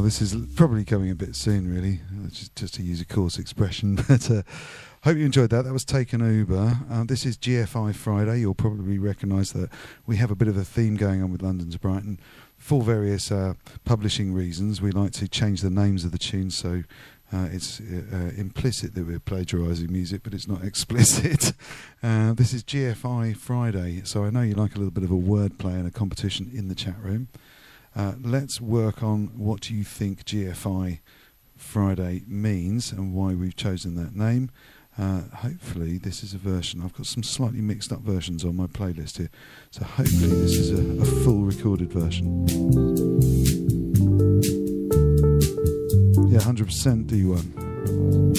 this is probably coming a bit soon, really, just to use a coarse expression. But hope you enjoyed that. That was Taken Uber. This is GFI Friday. You'll probably recognise that we have a bit of a theme going on with London to Brighton. For various publishing reasons, we like to change the names of the tunes, so it's implicit that we're plagiarising music, but it's not explicit. This is GFI Friday, so I know you like a little bit of a wordplay and a competition in the chat room. Let's work on what you think GFI Friday means and why we've chosen that name. Hopefully this is a version. I've got some slightly mixed up versions on my playlist here, so hopefully this is a full recorded version. Yeah, 100% D1.